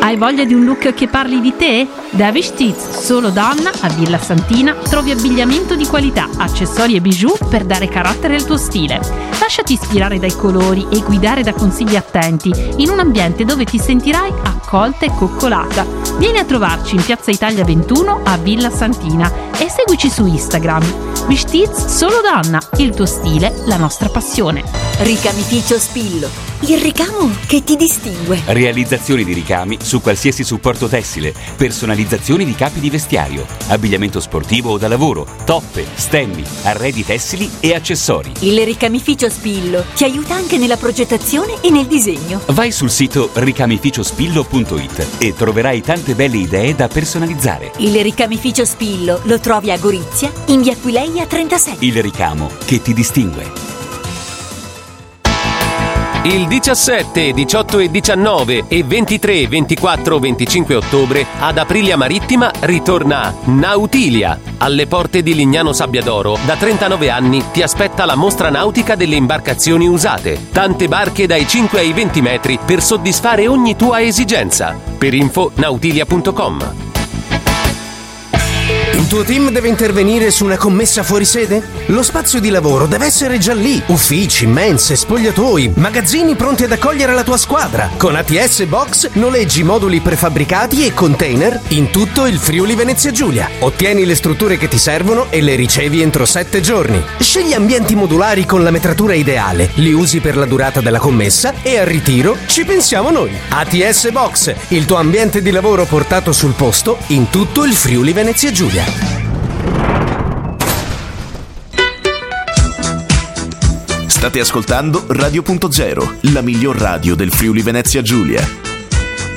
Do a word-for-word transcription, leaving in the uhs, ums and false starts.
Hai voglia di un look che parli di te? Da Vestiz Solo Donna a Villa Santina trovi abbigliamento di qualità, accessori e bijou per dare carattere al tuo stile. Lasciati ispirare dai colori e guidare da consigli attenti in un ambiente dove ti sentirai accolta e coccolata. Vieni a trovarci in Piazza Italia ventuno a Villa Santina e seguici su Instagram. Vestiz Solo Donna, il tuo stile, la nostra passione. Ricamificio Spillo, il ricamo che ti distingue. Realizzazione di ricami su qualsiasi supporto tessile, personalizzazione di capi di vestiario, abbigliamento sportivo o da lavoro, toppe, stemmi, arredi tessili e accessori. Il Ricamificio Spillo ti aiuta anche nella progettazione e nel disegno. Vai sul sito ricamificiospillo punto it e troverai tante belle idee da personalizzare. Il Ricamificio Spillo lo trovi a Gorizia in via Aquileia trentasette. Il ricamo che ti distingue. Il diciassette, diciotto e diciannove e ventitré, ventiquattro, venticinque ottobre ad Aprilia Marittima ritorna Nautilia. Alle porte di Lignano Sabbiadoro da trentanove anni ti aspetta la mostra nautica delle imbarcazioni usate. Tante barche dai cinque ai venti metri per soddisfare ogni tua esigenza. Per info nautilia punto com. Il tuo team deve intervenire su una commessa fuori sede? Lo spazio di lavoro deve essere già lì. Uffici, mense, spogliatoi, magazzini pronti ad accogliere la tua squadra. Con A T S Box noleggi moduli prefabbricati e container in tutto il Friuli Venezia Giulia. Ottieni le strutture che ti servono e le ricevi entro sette giorni. Scegli ambienti modulari con la metratura ideale, li usi per la durata della commessa e al ritiro ci pensiamo noi. A T S Box, il tuo ambiente di lavoro portato sul posto in tutto il Friuli Venezia Giulia. State ascoltando Radio Punto Zero, la miglior radio del Friuli Venezia Giulia.